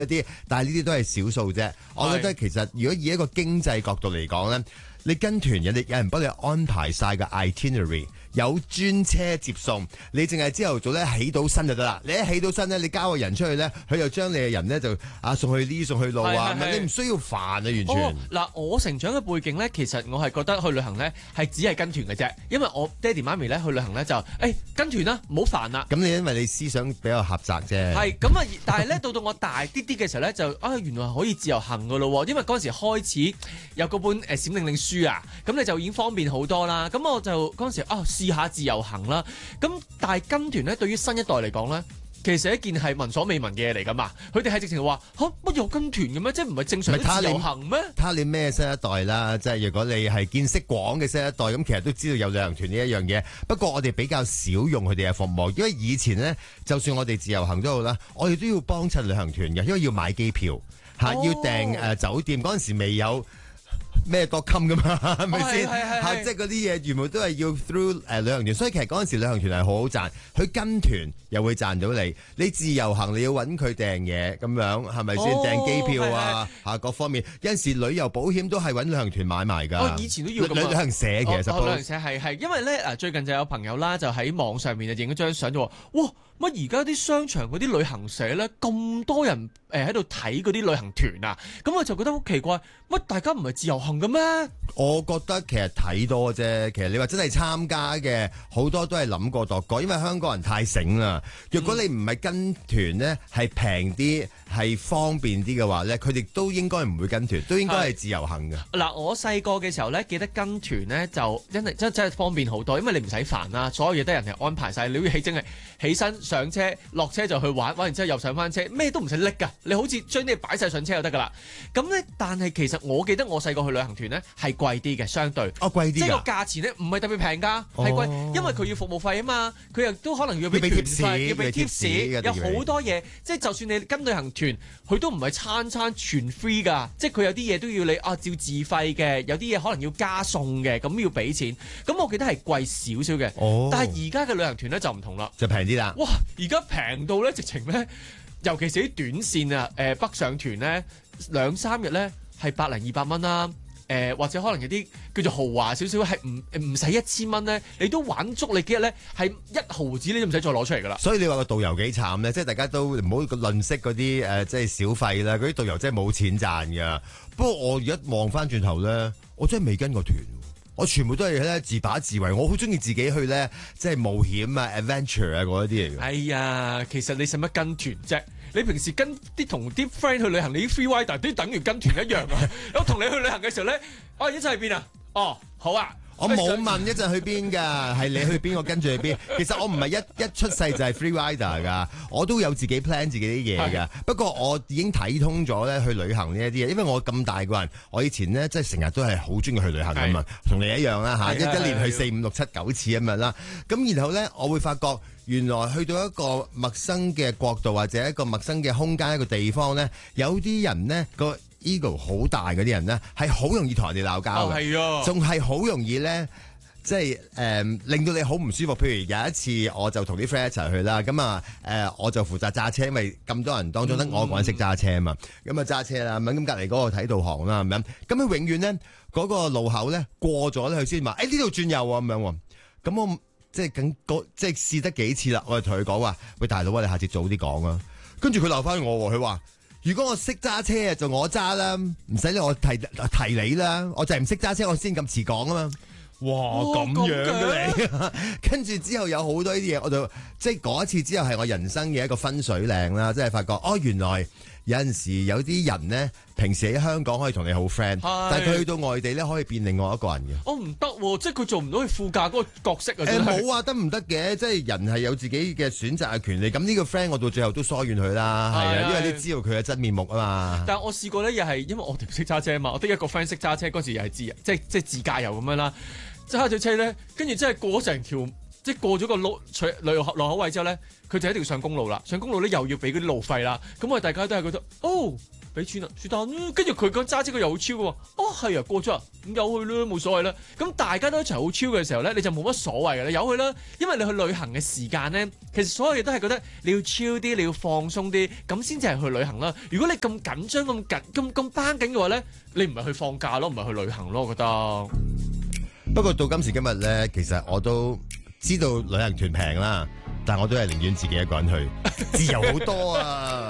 一啲，但係呢啲都係少數啫。我覺得其實如果以一個經濟角度嚟講咧，你跟團有人幫你安排晒個 itinerary。有專車接送，你淨係朝頭早咧起到身就得啦。你一起到身咧，你交個人出去咧，佢就將你嘅人咧就送去呢送去路啊，你唔需要煩啊完全。 嗱，我成長嘅背景咧，其實我係覺得去旅行咧係只係跟團嘅啫，因為我爹哋媽咪咧去旅行咧就跟團啦，唔好煩啦。 咁你因為你思想比較狹窄啫。 係咁啊，但係咧到我大啲啲嘅時候咧，就原來可以自由行噶咯喎，因為嗰陣時開始有嗰本閃令令書啊，咁你就已經方便好多啦。咁我就嗰陣時試下自由行啦，咁但係跟團咧，對於新一代嚟講咧，其實一件係聞所未聞嘅嘢嚟噶嘛。佢哋係直情話乜有跟團嘅咩？即係唔係正常嘅自由行咩？ 睇你咩新一代啦，即係如果你係見識廣嘅新一代，咁其實都知道有旅行團呢一樣嘢。不過我哋比較少用佢哋嘅服務，因為以前呢，就算我哋自由行都好啦，我哋都要幫襯旅行團嘅，因為要買機票要訂酒店，嗰陣時未有。咩.com噶嘛，係咪先？即係嗰啲嘢全部都係要 through 旅行團，所以其實嗰陣時旅行團係好好賺，佢跟團又會賺到你。你自由行你要揾佢訂嘢咁樣，係咪先？訂機票啊，各方面有陣時旅遊保險都係揾旅行團買埋㗎。 以前都要咁旅行社其實。 旅行社係因為咧最近就有朋友啦，就喺網上面就影咗張相就話，哇！乜而家啲商場嗰啲旅行社咧咁多人喺度睇嗰啲旅行團啊，咁我就覺得好奇怪，乜大家唔係自由行嘅咩？ 我覺得其實睇多啫，其實你話真係參加嘅好多都係諗過度過，因為香港人太醒啦。若果你唔係跟團呢，係平啲，係方便啲嘅話呢，佢哋都應該唔會跟團，都應該係自由行嘅。 嗱，我細個嘅時候呢，記得跟團呢就真係方便好多，因為你唔使煩啦，所有嘢都人哋安排晒，你要起身上車落車就去玩完之後又上翻車，咩都唔使拎噶，你好似將啲嘢擺晒上車就得噶啦。咁呢，但係其實我記得我細個去旅行團呢係貴啲嘅，相對貴啲， 即係個價錢呢唔係特別平㗎，係貴，因為佢要服務費啊嘛，佢又都可能要俾團費，要俾貼士，有好多嘢，即係就算你跟旅行團，佢都唔係餐全 free 㗎，即係佢有啲嘢都要你照自費嘅，有啲嘢可能要加送嘅，咁要俾錢。咁我記得係貴少少嘅，但係而家嘅旅行團呢就唔同啦， 就平啲啦。 哇！而家平到咧，直情咧，尤其是啲短線啊，北上團咧，2-3日咧係100-200蚊啦，或者可能有啲叫做豪華少少，係唔使1000蚊咧，你都玩足你幾日咧，係1毫子你都唔使再攞出嚟噶啦。 所以你話個導遊幾慘咧，即係大家都唔好吝嗇嗰啲即係小費啦，嗰啲導遊真係冇錢賺噶。不過我而家望翻轉頭咧，我真係未跟過團。我全部都係咧自把自為，我好中意自己去咧，即係冒險啊、adventure 啊嗰啲嚟嘅。 哎呀，其實你使乜跟團啫？你平時跟同啲 friend 去旅行，你啲 free rider 都等於跟團一樣啊！我同你去旅行嘅時候咧，一齊去邊啊？好啊！ 我冇問一陣去邊㗎，係你去邊我跟住去邊。其實我唔係一出世就係 free rider 㗎，我都有自己 plan 自己啲嘢㗎。不過我已經睇通咗咧去旅行呢一啲嘢，因為我咁大個人，我以前咧即係成日都係好中意去旅行㗎嘛，同你一樣啦嚇，一年去4、5、6、7、9次咁樣啦。咁然後咧，我會發覺原來去到一個陌生嘅國度或者一個陌生嘅空間一個地方咧，有啲人咧個ego 好大嗰啲人咧，係好容易同人哋鬧交嘅，仲係好容易咧，即係令到你好唔舒服。譬如有一次，我就同啲 friend 一齊去啦，咁我就負責揸車，因為咁多人當中得我一個人識揸車啊嘛，咁揸車啦，咁隔離嗰個睇導航啦，咁樣，咁佢永遠咧嗰個路口咧過咗咧，佢先話呢度轉右啊咁樣，咁我即係試得幾次啦，我就同佢講話，喂大佬啊，你下次早啲講啊，跟住佢鬧翻我，佢話，如果我識揸車就我揸啦，唔使我提你啦，我就係唔識揸車，我先咁遲講啊嘛。哇，咁樣嘅你，跟住之後有好多呢啲嘢，我就即係嗰一次之後係我人生嘅一個分水嶺啦，即係發覺原來有陣時有啲人呢，平時喺香港可以同你好 friend，但係佢去到外地呢，可以變另外一個人嘅。我唔得喎，即係佢做唔到佢副駕嗰個角色啊！ 冇話得唔得嘅，即係人係有自己嘅選擇嘅權利。咁呢個 friend 我到最後都疏遠佢啦，係啊，因為你知道佢嘅真面目啊嘛。 但係我試過呢，又係因為我哋唔識揸車啊嘛，我得一個 friend 識揸車，嗰時又係即係自駕遊咁樣啦。揸咗車咧，跟住真係過咗成條，即係過咗個路口位之後咧，佢就一定要上公路啦。上公路咧又要俾嗰啲路費啦。咁我哋大家都係覺得， 俾錢啦，是但啦。跟住佢講揸車佢又好超嘅喎，係啊過咗啊，咁由去啦，冇所謂啦。咁大家都一齊好超嘅時候咧，你就冇乜所謂嘅，你由佢啦。因為你去旅行嘅時間咧，其實所有嘢都係覺得你要超啲，你要放鬆啲，咁先至係去旅行啦。如果你咁緊張、咁繃緊嘅話咧，你唔係去放假咯，唔係去旅行咯，我覺得。 不過到今時今日咧，其實我都知道旅行團平啦，但我都係寧願自己一個人去，自由好多啊！